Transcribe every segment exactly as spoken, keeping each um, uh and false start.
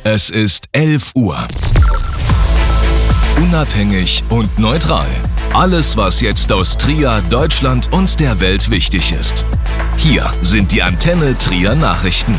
Es ist elf Uhr. Unabhängig und neutral. Alles, was jetzt aus Trier, Deutschland und der Welt wichtig ist. Hier sind die Antenne Trier Nachrichten.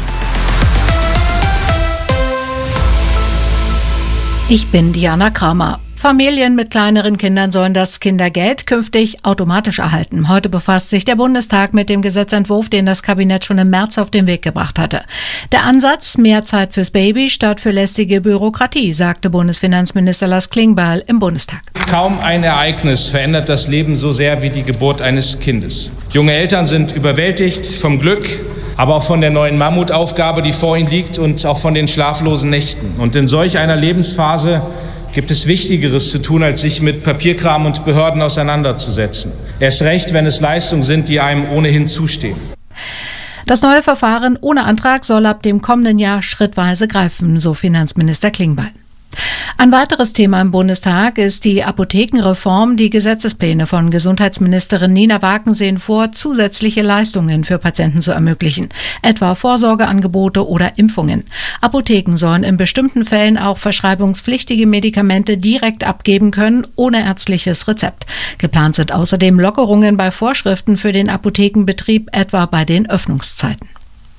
Ich bin Diana Kramer. Familien mit kleineren Kindern sollen das Kindergeld künftig automatisch erhalten. Heute befasst sich der Bundestag mit dem Gesetzentwurf, den das Kabinett schon im März auf den Weg gebracht hatte. Der Ansatz, mehr Zeit fürs Baby statt für lästige Bürokratie, sagte Bundesfinanzminister Lars Klingbeil im Bundestag. Kaum ein Ereignis verändert das Leben so sehr wie die Geburt eines Kindes. Junge Eltern sind überwältigt vom Glück, aber auch von der neuen Mammutaufgabe, die vor ihnen liegt, und auch von den schlaflosen Nächten. Und in solch einer Lebensphase gibt es Wichtigeres zu tun, als sich mit Papierkram und Behörden auseinanderzusetzen. Erst recht, wenn es Leistungen sind, die einem ohnehin zustehen. Das neue Verfahren ohne Antrag soll ab dem kommenden Jahr schrittweise greifen, so Finanzminister Klingbeil. Ein weiteres Thema im Bundestag ist die Apothekenreform. Die Gesetzespläne von Gesundheitsministerin Nina Wagen sehen vor, zusätzliche Leistungen für Patienten zu ermöglichen, etwa Vorsorgeangebote oder Impfungen. Apotheken sollen in bestimmten Fällen auch verschreibungspflichtige Medikamente direkt abgeben können, ohne ärztliches Rezept. Geplant sind außerdem Lockerungen bei Vorschriften für den Apothekenbetrieb, etwa bei den Öffnungszeiten.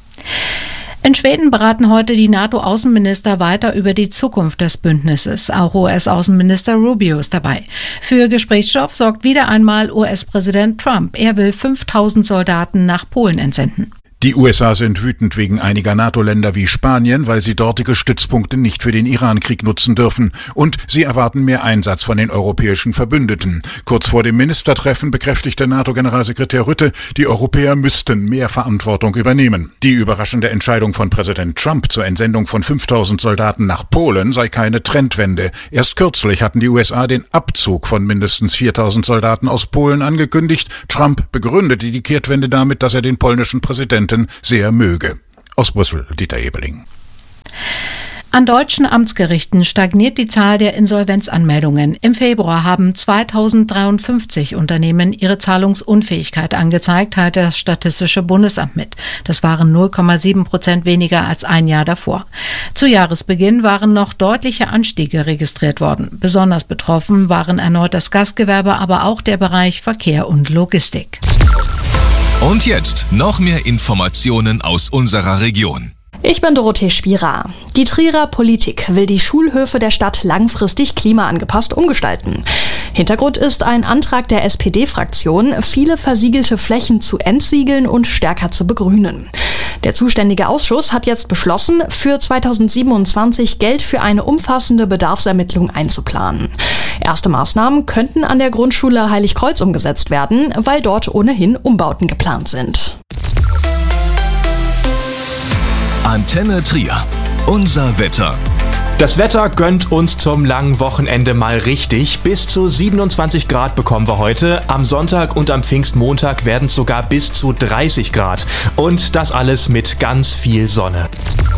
In Schweden beraten heute die NATO-Außenminister weiter über die Zukunft des Bündnisses. Auch U S-Außenminister Rubio ist dabei. Für Gesprächsstoff sorgt wieder einmal U S-Präsident Trump. Er will fünftausend Soldaten nach Polen entsenden. Die U S A sind wütend wegen einiger NATO-Länder wie Spanien, weil sie dortige Stützpunkte nicht für den Iran-Krieg nutzen dürfen. Und sie erwarten mehr Einsatz von den europäischen Verbündeten. Kurz vor dem Ministertreffen bekräftigte NATO-Generalsekretär Rutte, die Europäer müssten mehr Verantwortung übernehmen. Die überraschende Entscheidung von Präsident Trump zur Entsendung von fünftausend Soldaten nach Polen sei keine Trendwende. Erst kürzlich hatten die U S A den Abzug von mindestens viertausend Soldaten aus Polen angekündigt. Trump begründete die Kehrtwende damit, dass er den polnischen Präsidenten sehr möge. Aus Brüssel, Dieter Ebeling. An deutschen Amtsgerichten stagniert die Zahl der Insolvenzanmeldungen. Im Februar haben zweitausenddreiundfünfzig Unternehmen ihre Zahlungsunfähigkeit angezeigt, teilte das Statistische Bundesamt mit. Das waren null Komma sieben Prozent weniger als ein Jahr davor. Zu Jahresbeginn waren noch deutliche Anstiege registriert worden. Besonders betroffen waren erneut das Gastgewerbe, aber auch der Bereich Verkehr und Logistik. Und jetzt noch mehr Informationen aus unserer Region. Ich bin Dorothee Spierer. Die Trierer Politik will die Schulhöfe der Stadt langfristig klimaangepasst umgestalten. Hintergrund ist ein Antrag der S P D-Fraktion, viele versiegelte Flächen zu entsiegeln und stärker zu begrünen. Der zuständige Ausschuss hat jetzt beschlossen, für zweitausendsiebenundzwanzig Geld für eine umfassende Bedarfsermittlung einzuplanen. Erste Maßnahmen könnten an der Grundschule Heiligkreuz umgesetzt werden, weil dort ohnehin Umbauten geplant sind. Antenne Trier. Unser Wetter. Das Wetter gönnt uns zum langen Wochenende mal richtig. Bis zu siebenundzwanzig Grad bekommen wir heute. Am Sonntag und am Pfingstmontag werden es sogar bis zu dreißig Grad. Und das alles mit ganz viel Sonne.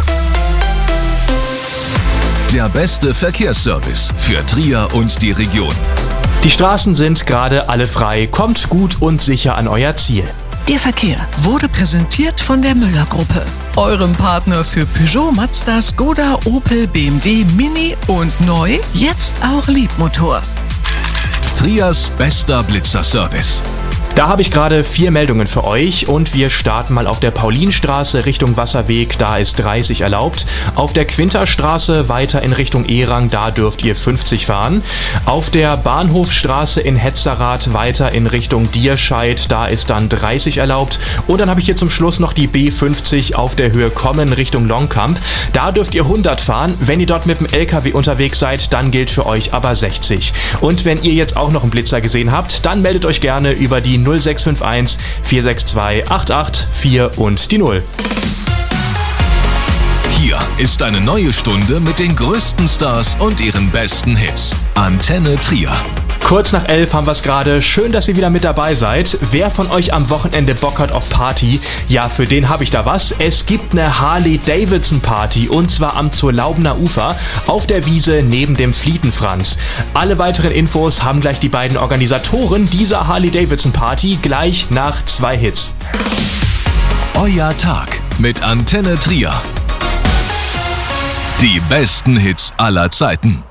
Der beste Verkehrsservice für Trier und die Region. Die Straßen sind gerade alle frei. Kommt gut und sicher an euer Ziel. Der Verkehr wurde präsentiert von der Müller-Gruppe, eurem Partner für Peugeot, Mazda, Skoda, Opel, B M W, Mini und neu, jetzt auch Liebmotor. Triers bester Blitzerservice. Da habe ich gerade vier Meldungen für euch und wir starten mal auf der Paulinstraße Richtung Wasserweg, da ist dreißig erlaubt. Auf der Quinterstraße weiter in Richtung Ehrang, da dürft ihr fünfzig fahren. Auf der Bahnhofstraße in Hetzerath weiter in Richtung Dierscheid, da ist dann dreißig erlaubt. Und dann habe ich hier zum Schluss noch die B fünfzig auf der Höhe Kommen Richtung Longkamp. Da dürft ihr hundert fahren. Wenn ihr dort mit dem L K W unterwegs seid, dann gilt für euch aber sechzig. Und wenn ihr jetzt auch noch einen Blitzer gesehen habt, dann meldet euch gerne über die null sechs fünf eins vier sechs zwei acht acht vier und die null. Hier ist eine neue Stunde mit den größten Stars und ihren besten Hits. Antenne Trier. Kurz nach elf haben wir es gerade. Schön, dass ihr wieder mit dabei seid. Wer von euch am Wochenende Bock hat auf Party? Ja, für den habe ich da was. Es gibt eine Harley-Davidson-Party und zwar am Zurlaubener Ufer auf der Wiese neben dem Flietenfranz. Alle weiteren Infos haben gleich die beiden Organisatoren dieser Harley-Davidson-Party gleich nach zwei Hits. Euer Tag mit Antenne Trier. Die besten Hits aller Zeiten.